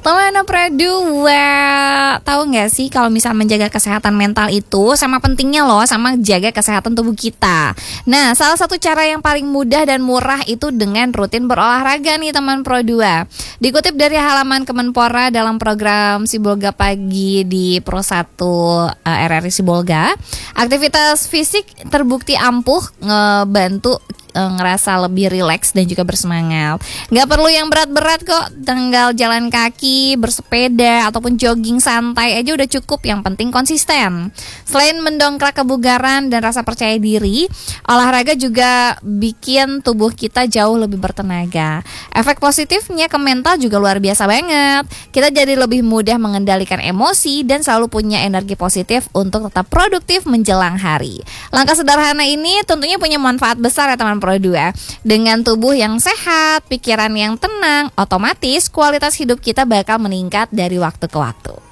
Teman Pro 2, tahu nggak sih kalau misal menjaga kesehatan mental itu sama pentingnya loh sama jaga kesehatan tubuh kita. Nah, salah satu cara yang paling mudah dan murah itu dengan rutin berolahraga nih teman Pro 2. Dikutip dari halaman Kemenpora dalam program Sibolga Pagi di Pro 1 RRI Sibolga, aktivitas fisik terbukti ampuh ngebantu ngerasa lebih rileks dan juga bersemangat. Gak perlu yang berat-berat kok, tinggal jalan kaki, bersepeda, ataupun jogging santai aja udah cukup. Yang penting konsisten. Selain mendongkrak kebugaran dan rasa percaya diri, olahraga juga bikin tubuh kita jauh lebih bertenaga. Efek positifnya ke mental juga luar biasa banget. Kita jadi lebih mudah mengendalikan emosi dan selalu punya energi positif untuk tetap produktif menjelang hari. Langkah sederhana ini tentunya punya manfaat besar ya teman Pro 2. Dengan tubuh yang sehat, pikiran yang tenang, otomatis kualitas hidup kita bakal meningkat dari waktu ke waktu.